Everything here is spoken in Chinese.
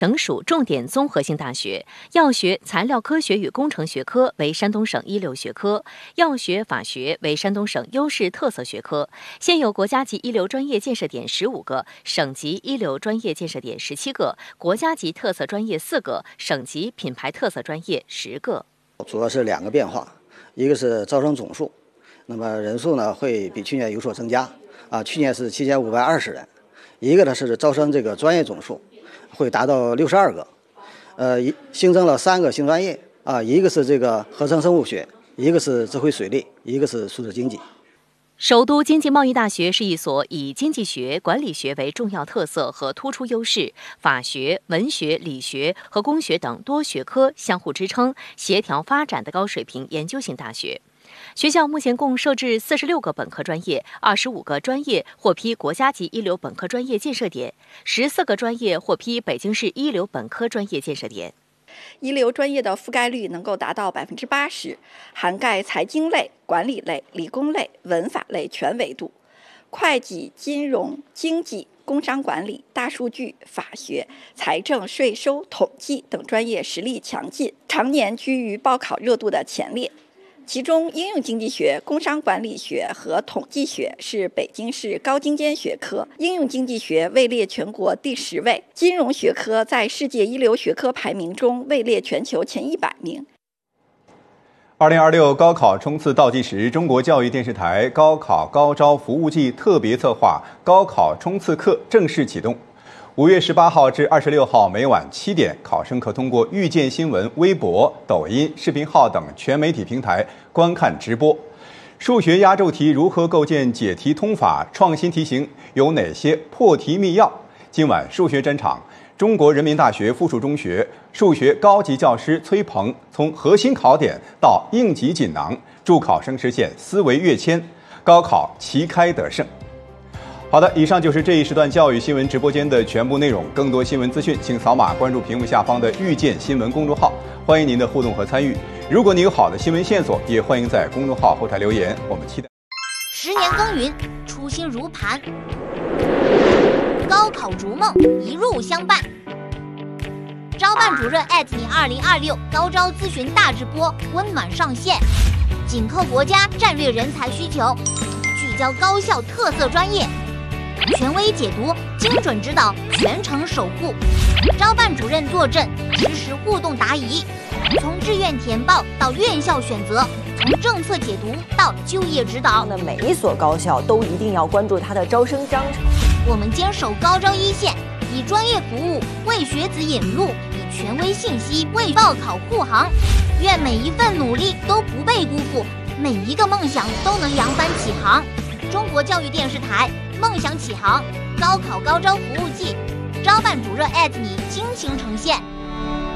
省属重点综合性大学，药学、材料科学与工程学科为山东省一流学科，药学、法学为山东省优势特色学科。现有国家级一流专业建设点15个，省级一流专业建设点17个，国家级特色专业4个，省级品牌特色专业10个。 主要是2个变化，一个是招生总数，那么人数呢会比去年有所增加去年是7520人，一个呢是招生这个专业总数会达到62个，新增了3个新专业一个是这个合成生物学，一个是智慧水利，一个是数字经济。 首都经济贸易大学是一所以经济学、管理学为重要特色和突出优势，法学、文学、理学和工学等多学科相互支撑、协调发展的高水平研究型大学。学校目前共设置46个本科专业，25个专业获批国家级一流本科专业建设点，14个专业获批北京市一流本科专业建设点。 一流专业的覆盖率能够达到80%，涵盖财经类、管理类、理工类、文法类全维度，会计、金融、经济、工商管理、大数据、法学、财政、税收、统计等专业实力强劲，常年居于报考热度的前列。其中，应用经济学、工商管理学和统计学是北京市高精尖学科，应用经济学位列全国第10位，金融学科在世界一流学科排名中位列全球前100名。 2026高考冲刺倒计时，中国教育电视台高考高招服务季特别策划高考冲刺课正式启动。5月18号至26号每晚7点，考生可通过遇见新闻、微博、抖音、视频号等全媒体平台观看直播。数学压轴题如何构建解题通法？创新题型有哪些破题密钥？今晚数学专场，中国人民大学附属中学数学高级教师崔鹏从核心考点到应急锦囊，助考生实现思维跃迁，高考旗开得胜。好的，以上就是这一时段教育新闻直播间的全部内容。更多新闻资讯，请扫码关注屏幕下方的遇见新闻公众号，欢迎您的互动和参与。如果你有好的新闻线索，也欢迎在公众号后台留言，我们期待。 10年耕耘，初心如磐，高考逐梦一路相伴。招办主任你2026高招咨询大直播温暖上线，紧扣国家战略人才需求，聚焦高校特色专业。权威解读，精准指导，全程守护。招办主任坐镇，实时互动答疑。从志愿填报到院校选择，从政策解读到就业指导。 那每一所高校都一定要关注它的招生章程。 我们坚守高招一线，以专业服务为学子引路，以权威信息为报考护航。愿每一份努力都不被辜负，每一个梦想都能扬帆起航。中国教育电视台。梦想起航，高考高招服务季，招办主任你倾情呈现。